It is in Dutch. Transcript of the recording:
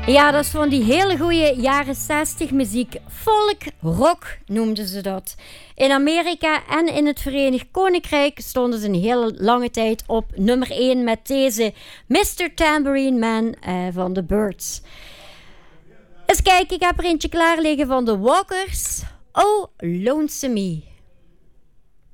Ja, dat is van die hele goede jaren 60 muziek. Folk rock noemden ze dat. In Amerika en in het Verenigd Koninkrijk stonden ze een hele lange tijd op nummer 1 met deze Mr. Tambourine Man van The Byrds. Eens kijken, ik heb er eentje klaar liggen van The Walkers. Oh, Lonesome Me.